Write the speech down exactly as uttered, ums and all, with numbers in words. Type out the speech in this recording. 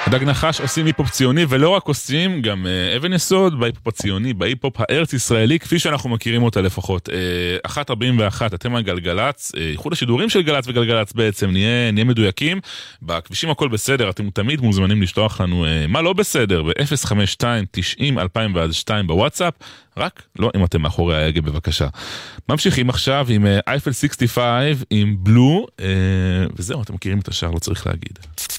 דג נחש עושים היפ-הופ ציוני, ולא רק עושים, גם אבן יסוד בהיפ-הופ הציוני, בהיפ-הופ הארץ ישראלי, כפי שאנחנו מכירים אותה לפחות. אחת ארבעים ואחת, אתם על גלגלץ, איחוד השידורים של גלץ וגלגלץ בעצם, נהיה, נהיה מדויקים. בכבישים הכל בסדר, אתם תמיד מוזמנים לשלוח לנו מה לא בסדר, ב-אפס חמש שתיים תשעים אלפיים ושתיים בוואטסאפ, רק לא אם אתם מאחורי ההגה בבקשה. ממשיכים עכשיו עם אייפל שישים וחמש, עם בלו, וזהו, אתם מכירים את השאר, לא צריך להגיד.